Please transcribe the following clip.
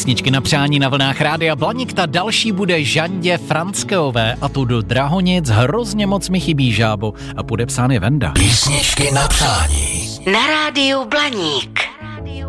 Písničky na přání na vlnách Rádia Blaník, ta další bude Žandě Franskeové a tu do Drahonic hrozně moc mi chybí žábo a podepsán je Venda. Písničky na přání. Na Rádiu Blaník.